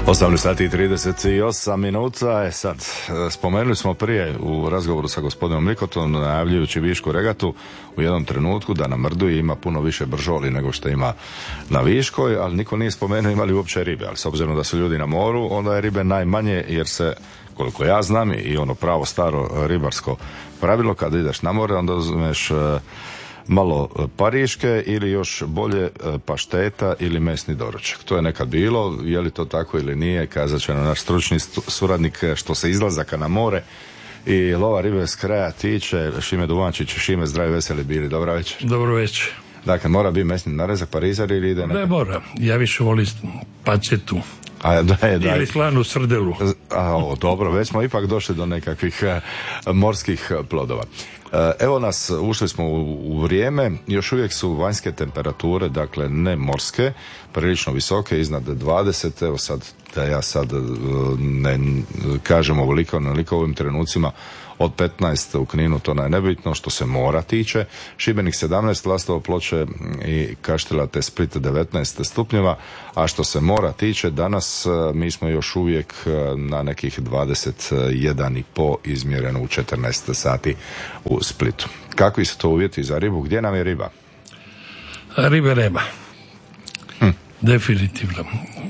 18 sati i 38 minuta. Sad, spomenuli smo prije u razgovoru sa gospodinom Mikotom, najavljujući Višku regatu u jednom trenutku da na Mrdu ima puno više bržoli nego što ima na Viškoj, ali niko nije spomenuo ima li uopće ribe. Ali s obzirom da su ljudi na moru, onda je ribe najmanje, jer se, koliko ja znam, i ono pravo staro ribarsko pravilo, kada ideš na more, onda uzmeš malo pariške ili još bolje pašteta ili mesni doručak. To je nekad bilo, je li to tako ili nije, kazat će nam naš stručni suradnik što se izlazaka na more i lova ribe s kraja tiče. Šime Duvančić, Šime, zdravi, veseli bili, dobra večer. Dobro večer. Dakle, mora biti mesni narezak, parizer ili ide nekad? Ne mora, ja više volim pacetu. Ili slanu srdelu. Dobro, već smo ipak došli do nekakvih morskih plodova. Evo nas, ušli smo u vrijeme, još uvijek su vanjske temperature, dakle ne morske, prilično visoke, iznad 20, evo sad, da ja sad ne kažem ovoliko u ovim trenucima, od 15 u Kninu, to je nebitno što se mora tiče. Šibenik 17, Lastovo, Ploče i Kaštela te Split 19 stupnjeva, a što se mora tiče, danas mi smo još uvijek na nekih 21,5 izmjereno u 14 sati u Splitu. Kakvi su to uvjeti za ribu? Gdje nam je riba? Ribe nema. Definitivno.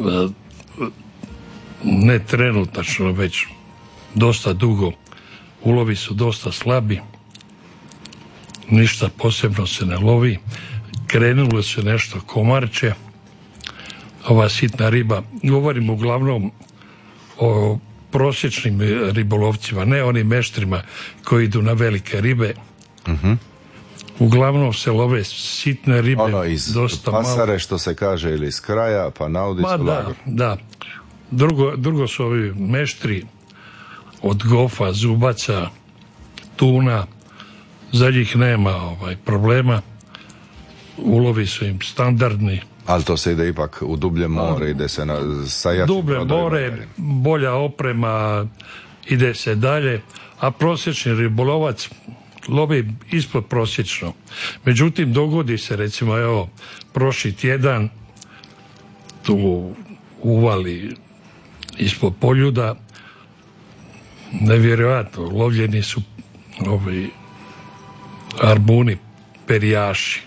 Ne trenutačno, već dosta dugo. Ulovi su dosta slabi, ništa posebno se ne lovi, krenulo se nešto komarče, ova sitna riba, govorim uglavnom o prosječnim ribolovcima, ne onim meštrima koji idu na velike ribe. Uglavnom se love sitne ribe, ono iz dosta pasare, malo. što se kaže, ili iz kraja, pa naudi su lago. Da. Drugo su ovi meštri od gofa, zubaca, tuna, za njih nema problema, ulovi su im standardni. Ali to se ide ipak u dublje more, ide se sa jačim dublje more, bolja oprema, ide se dalje, a prosječni ribolovac lovi ispod prosječno. Međutim, dogodi se, recimo, evo, prošli tjedan tu uvali ispod Poljuda, nevjerojatno, lovljeni su ovi arbuni, perijaši.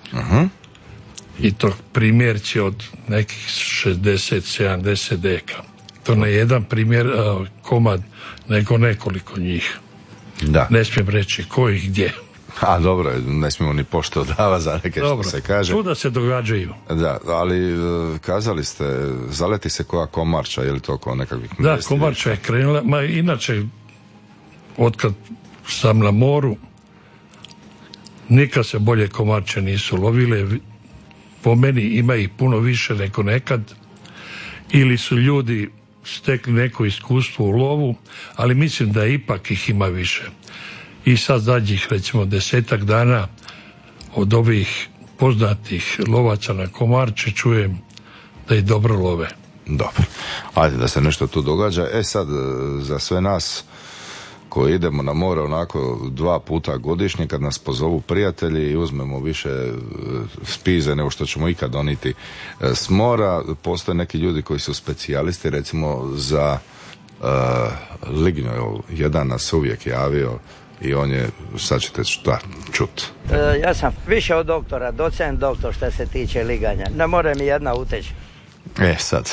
I to primjerci od nekih 60-70 deka. To ne jedan primjer komad, nego nekoliko njih. Da. Ne smijem reći koji gdje. A dobro, ne smijemo ni pošto dava za neke što se kaže. Čuda se događaju. Da, ali kazali ste, zaleti se koja komarča, je li to kao nekakvih... Da, komarča je krenula, inače, otkad sam na moru, nikad se bolje komarče nisu lovile, po meni ima ih puno više nego nekad, ili su ljudi stekli neko iskustvo u lovu, ali mislim da ipak ih ima više. I sad zadnjih, recimo, 10 dana od ovih poznatih lovaca na komarče čujem da i dobro love. Dobro, ajde da se nešto tu događa. Sad, za sve nas koji idemo na more onako 2 puta godišnje, kad nas pozovu prijatelji i uzmemo više spize nego što ćemo ikad doniti s mora, postoje neki ljudi koji su specijalisti, recimo za lignju. Jedan nas uvijek javio i on je, sad ćete čut. Ja sam više od doktora, docent doktor što se tiče liganja. Ne more mi jedna uteći. Sad...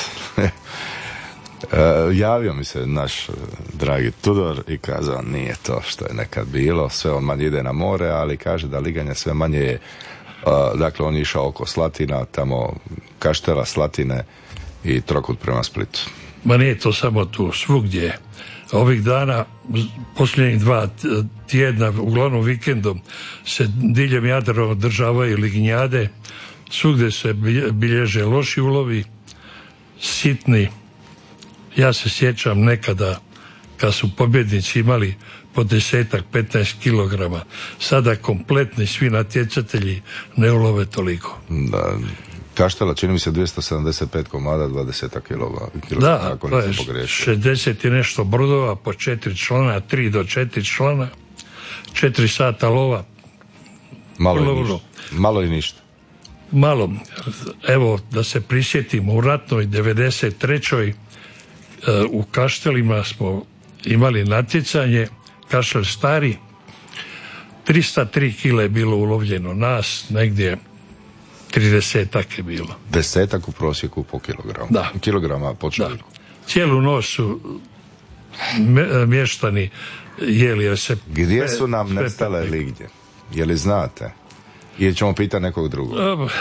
javio mi se naš dragi Tudor i kazao nije to što je nekad bilo, sve on manje ide na more, ali kaže da liganja sve manje je, dakle on je išao oko Slatina, tamo Kaštela, Slatine i trokut prema Splitu. Ma nije to samo tu, svugdje. Ovih dana, posljednjih 2 tjedna, uglavnom vikendom, se diljem Jadrana održavaju lignjade, svugdje se bilježe loši ulovi, sitni. Ja se sjećam nekada kad su pobjednici imali po 10-15 kilograma. Sada kompletni svi natjecatelji ne ulove toliko. Da, Kaštela čini mi se 275 komada, 20 kilograma. Da, to je 60 i nešto brodova po 4 člana, 3 do 4 člana, 4 sata lova. Malo i ništa. Malo. Evo, da se prisjetimo, u ratnoj 93. u Kaštelima smo imali natjecanje, Kaštel stari, 303 kile je bilo ulovljeno, nas negdje 30-ak je bilo. 10 u prosjeku po kilogramu. Da. Kilograma po čovjeku. Cijelu noć su mještani jeli se. Gdje su nam nestale lignje? Je li znate? Ili ćemo pitati nekog drugog?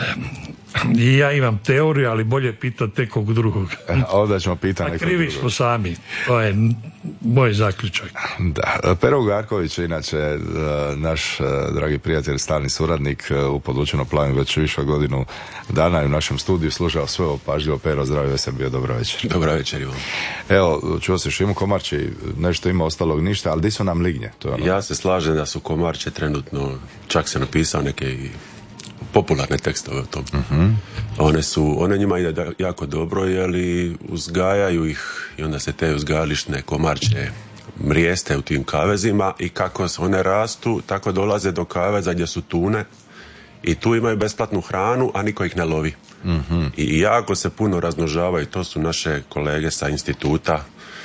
Ja imam teoriju, ali bolje pitati nekog drugog. Onda ćemo pitati nekog drugog. Krivi smo sami. To je moj zaključak. Da. Pero Ugarković je inače naš dragi prijatelj, stalni suradnik u Podlučeno Plavim već više godinu dana i u našem studiju slušao sve opažljivo. Pero, zdravo, jesam bio, dobra večer. Dobra večer, Ivan. Evo, čuo se Šimu Komarči, nešto ima ostalog ništa, ali di su nam lignje? To je ono... Ja se slažem da su Komarče trenutno, čak se napisao neke i popularne tekstove o tom. One njima ide jako dobro, jer uzgajaju ih i onda se te uzgajališne komarče mrijeste u tim kavezima i kako one rastu, tako dolaze do kaveza gdje su tune i tu imaju besplatnu hranu, a niko ih ne lovi. I jako se puno razmnožavaju. To su naše kolege sa instituta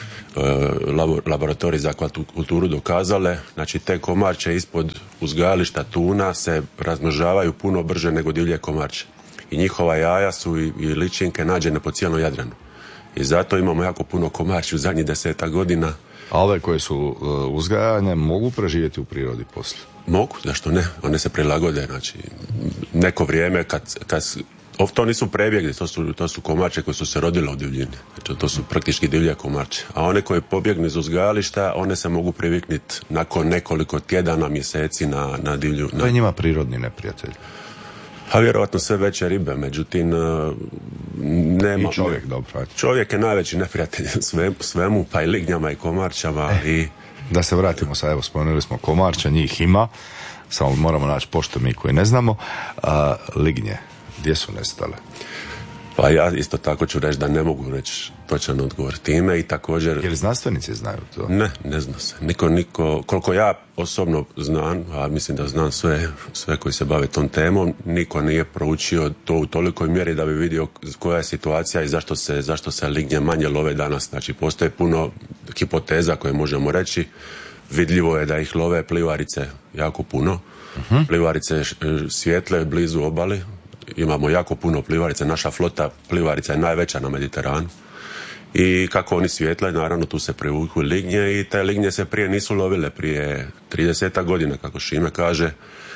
laboratorij za akvakulturu dokazale. Znači, te komarče ispod uzgajališta tuna se razmnožavaju puno brže nego divlje komarče. I njihova jaja su i ličinke nađene po cijelom Jadranu. I zato imamo jako puno komarči u zadnjih 10 godina. A ove koje su uzgajane mogu preživjeti u prirodi poslije? Mogu, zašto ne? One se prilagode. Znači, neko vrijeme kad to nisu prebjegli, to su komarče koje su se rodile u divljini. Znači, to su praktički divlje komarče. A one koje pobjegnu iz uzgajališta, one se mogu priviknuti nakon nekoliko tjedana, mjeseci na divlju. To je njima prirodni neprijatelj. A vjerojatno sve veće ribe, međutim nema... I čovjek, dobro. Čovjek je najveći neprijatelj svemu, pa i lignjama i komarčama. Da se vratimo sad, evo, spomenuli smo komarča, njih ima, samo moramo naći pošto mi koji ne znamo. Lignje, gdje su nestale? Pa ja isto tako ću reći da ne mogu reći točan odgovor time i također... Jer znanstvenici znaju to? Ne zna se. Niko, koliko ja osobno znam, a mislim da znam sve koji se bave tom temom, niko nije proučio to u tolikoj mjeri da bi vidio koja je situacija i zašto se lignje manje love danas. Znači, postoje puno hipoteza koje možemo reći. Vidljivo je da ih love plivarice jako puno. Plivarice svijetle blizu obali. Imamo jako puno plivarica, naša flota plivarica je najveća na Mediteranu i kako oni svijetle, naravno tu se privuku lignje i te lignje se prije nisu lovile, prije 30 godina, kako Šime kaže,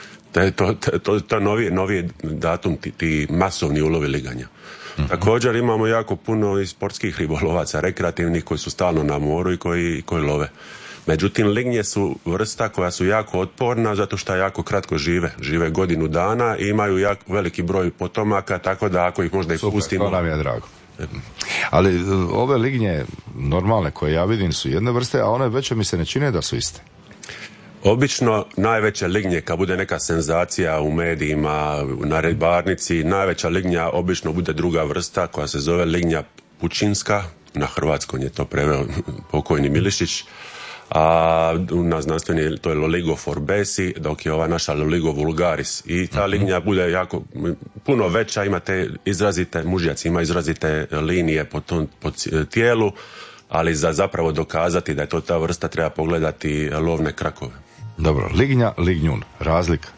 to je novi datum, ti masovni ulovi liganja. Također imamo jako puno i sportskih ribolovaca, rekreativnih koji su stalno na moru i koji love. Međutim, lignje su vrsta koja su jako otporna zato što jako kratko žive godinu dana i imaju jako veliki broj potomaka, tako da ako ih možda i pustimo... To nam je drago. Ali ove lignje normalne koje ja vidim su jedne vrste, a one veće mi se ne čine da su iste. Obično najveće lignje, kad bude neka senzacija u medijima, na ribarnici, najveća lignja obično bude druga vrsta koja se zove lignja pučinska, na hrvatskom je to preveo pokojni Milišić, a na znanstveni to je Loligo forbesi, dok je ova naša Loligo vulgaris. I ta lignja bude jako puno veća, ima te izrazite, mužjaci ima izrazite linije po tijelu, ali za zapravo dokazati da je to ta vrsta treba pogledati lovne krakove. Dobro, lignja, lignjun, razlika?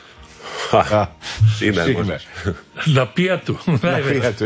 Šime. Na pijatu, najveće.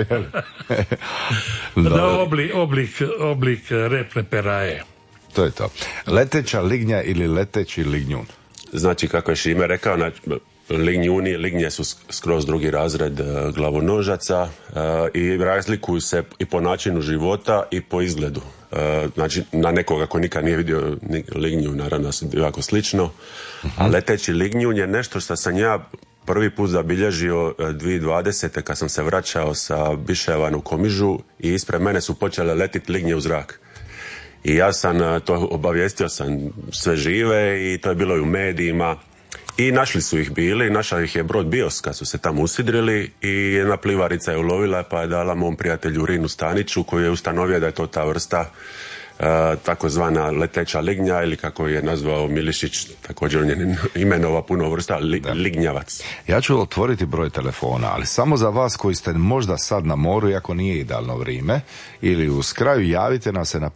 Da, oblik repne peraje. To je to. Leteća lignja ili leteći lignjun? Znači, kako je Šime rekao, lignje su skroz drugi razred glavonožaca i razlikuju se i po načinu života i po izgledu. Znači, na nekoga ko nikad nije vidio lignju, naravno su jako slično. A leteći lignjun je nešto što sam ja prvi put zabilježio 2020. kad sam se vraćao sa Biševan u Komižu i ispred mene su počele letiti lignje u zrak. I ja sam to obavijestio sam sve žive i to je bilo i u medijima. I našli su ih bili, našao ih je brod Bios kad su se tamo usidrili i jedna plivarica je ulovila pa je dala mom prijatelju Rinu Staniću koji je ustanovio da je to ta vrsta takozvana leteća lignja ili kako je nazvao Milišić, također on je imenova puno vrsta lignjavac. Ja ću otvoriti broj telefona, ali samo za vas koji ste možda sad na moru, iako nije idealno vrijeme, ili uz kraju javite nam se na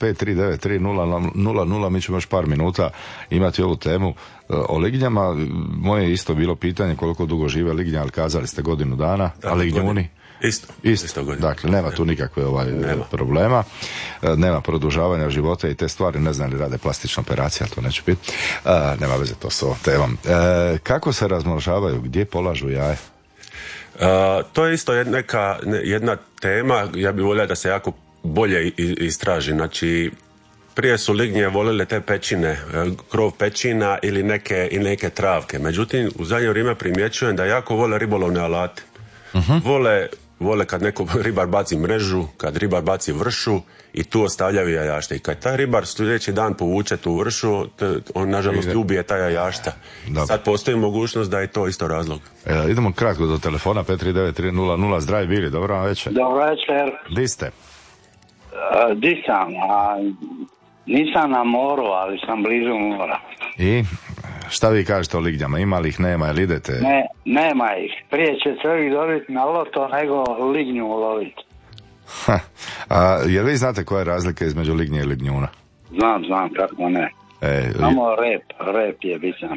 5393000, mi ćemo još par minuta imati ovu temu o lignjama. Moje je isto bilo pitanje koliko dugo žive lignja, ali kazali ste godinu dana, a lignjuni? Isto. Dakle, nema tu nikakve problema, nema produžavanja života i te stvari, ne znam li rade plastična operacija, to neće biti, nema veze to s ovom temom. Kako se razmnožavaju, gdje polažu jaje? To je isto jedna tema, ja bih volio da se jako bolje istraži. Znači, prije su lignje volile te pećine, krov pećina ili neke travke. Međutim, u zadnje vrijeme primjećujem da jako vole ribolovne alate. Vole kad neko ribar baci mrežu, kad ribar baci vršu i tu ostavljaju jajašte. I kad taj ribar sljedeći dan povuče tu vršu, on nažalost ubije ta jajašta. Sad postoji mogućnost da je to isto razlog. Idemo kratko do telefona 5393000. Zdravi bili, dobro vam večer. Dobro večer. Di ste? Di sam, nisam na moru, ali sam blizu mora. I šta vi kažete o lignjama? Ima li ih, nema, ili idete? Ne, nema ih. Prije će čovjek dobiti na loto nego lignju uloviti. Jer vi znate koja je razlika između lignje i lignjuna? Znam, kako ne. Samo rep je bitan.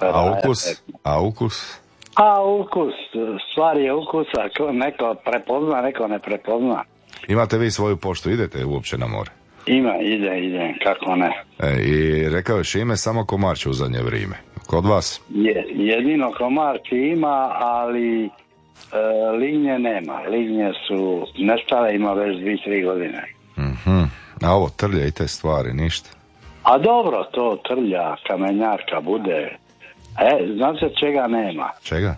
A ukus? Ukus, stvar je ukusa, neko prepozna, neko ne prepozna. Imate vi svoju poštu, idete uopće na more? Ide, kako ne. I rekao je Šime, samo komarče u zadnje vrijeme. Kod vas? Jedino komarči ima, ali lignje nema. Lignje su nestale, ima već 2-3 godine. A ovo trlja i te stvari, ništa? A dobro, to trlja, kamenjarka bude. Znate čega nema? Čega?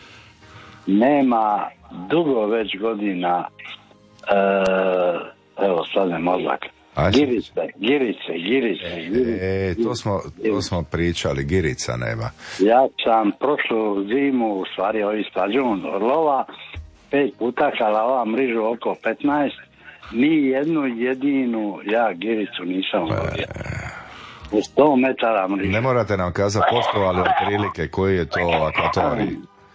Nema dugo već godina, evo sad ne mozak. Girice. To smo pričali, girica nema. Ja sam prošlu zimu, u stvari ovi stađun Orlova, 5 puta kalava mrižu oko 15, ni jednu jedinu ja giricu nisam lovio. U 100 metara mrižu. Ne morate nam kazati poštovali otprilike koji je to akvatorij.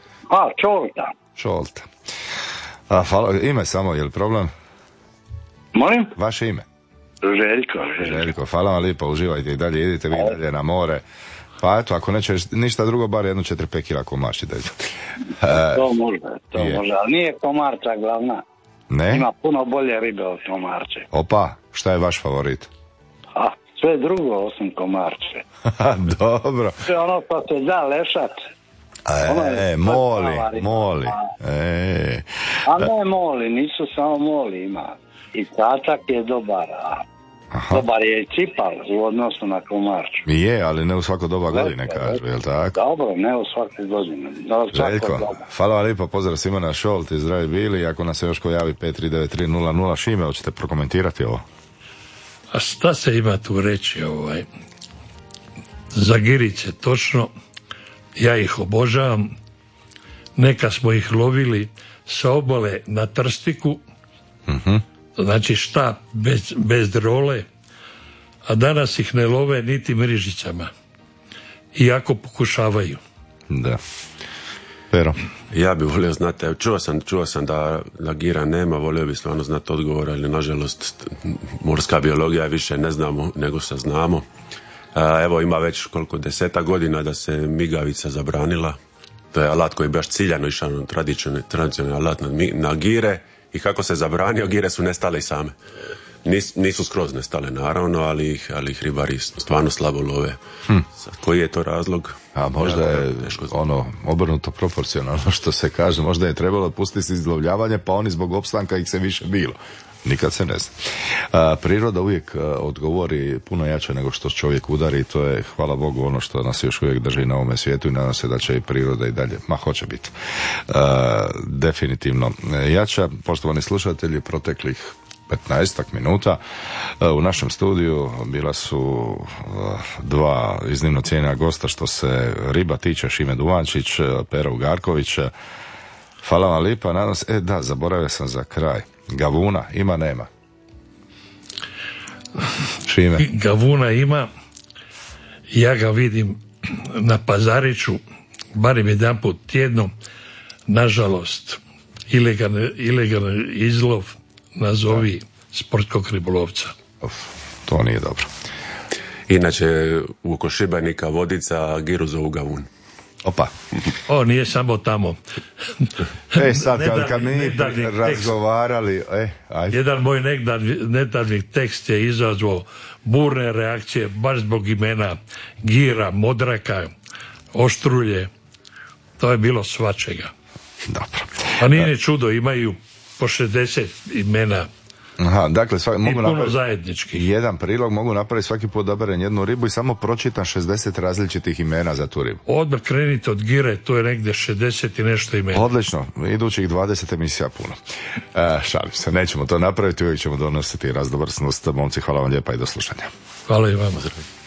Čolta. Ime samo, je li problem? Molim? Vaše ime? Željko. Hvala vam lijepo, uživajte i dalje, idite vi dalje na more. Pa eto, ako neće ništa drugo, bar 1,4-5 kila komarči da to može, ali nije komarča glavna. Ne? Ima puno bolje ribe od komarče. Opa, šta je vaš favorit? Sve drugo osim komarče. Dobro. Sve ono što se da lešat. Moli. A ne moli, nisu samo moli, ima. I tačak je dobar, dobar je i cipal u odnosu na komarču. Je, ali ne u svako doba godine, kažu, je li tako? Dobro, ne u svake godine. Željko, hvala vam lijepo, pozdrav svima na Šolti, zdravi bili, ako nas se još ko javi 5393000. Šime, hoćete prokomentirati ovo? A šta se ima tu reći za girice, točno, ja ih obožavam, neka smo ih lovili sa obale na trstiku, znači štap bez drole, a danas ih ne love niti mrižicama, iako pokušavaju. Da. Pero. Ja bih volio znati, čuo sam da gira nema, volio bih stvarno znati odgovor, ali nažalost morska biologija više ne znamo nego što znamo. Evo ima već 10 godina da se migavica zabranila. To je alat koji je baš ciljano išao na tradicionalni alat na gire i kako se zabranio, gire su nestale i same. Nisu skroz nestale naravno, ali ih ribari stvarno slabo love. Koji je to razlog? A možda je obrnuto proporcionalno što se kaže, možda je trebalo pustiti izlovljavanje, pa oni zbog opstanka ih se više bilo. Nikad se ne zna. Priroda uvijek odgovori puno jače nego što čovjek udari, to je, hvala Bogu, ono što nas još uvijek drži na ovome svijetu i nadam se da će i priroda i dalje, hoće biti definitivno jača. Poštovani slušatelji, proteklih 15 minuta u našem studiju bila su dva iznimno cijenjena gosta što se riba tiče, Šime Duvančić, Pero Ugarković. Hvala vam lijepa, nadam se, zaboravio sam za kraj. Gavuna, ima, nema? Čime? Gavuna ima, ja ga vidim na Pazariću, barem jedan put tjedno, nažalost, ilegalni izlov nazovi sportskog ribolovca. To nije dobro. Inače, oko Šibenika Vodica Giru zovu Gavun. Opa. Nije samo tamo. Sad kad mi razgovarali, ajde. Jedan moj nedavni tekst je izazvao burne reakcije baš zbog imena Gira, Modraka, Oštrulje. To je bilo svačega. Dobro. Pa nije ni čudo, imaju po 60 imena. Aha, dakle, mogu napraviti zajednički. Jedan prilog, mogu napraviti svaki put da berem jednu ribu i samo pročitam 60 različitih imena za tu ribu. Odmah krenite od Gire, to je negdje 60 i nešto imena. Odlično, idućih 20 emisija puno. Šalim se, nećemo to napraviti, uvijek ćemo donositi raznovrsnost. Momci, hvala vam lijepa i do slušanja. Hvala i vama.